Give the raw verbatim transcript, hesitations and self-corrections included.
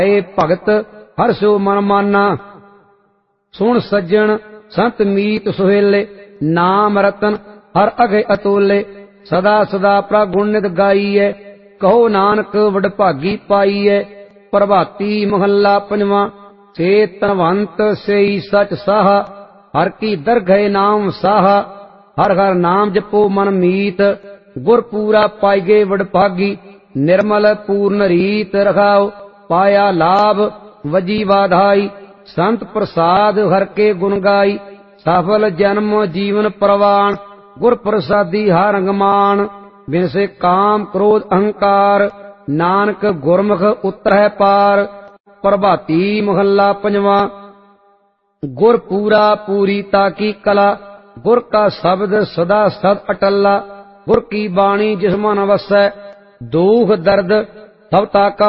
ए भगत हर सो मन माना। सुन सज्जन संत मीत सुहेले, नाम रतन हर अगे अतोले। सदा सदा प्रगुण नित गाईए, कहो नानक वडभागी पाईए। प्रभाती महला पंजवा, से तनवंत सेई सच साहा। हर की दरगह नाम साहा, हर हर नाम जपो मन मीत। गुर पूरा पाईगे वडभागी, निर्मल पूर्ण रीत रखाओ। पाया लाभ वजी वाधाई, संत प्रसाद हर के गुण गाई। सफल जन्म जीवन प्रवाण, गुर प्रसादी हर अंगमान। बिन से काम क्रोध अहंकार, नानक गुरमुख उतरह पार। प्रभाती महला पंजवा, गुर पूरा पूरी ताकी कला। गुर का शब्द सदा सद अटला, गुर की बाणी जिस मन वसै। दुख दर्द सब ताका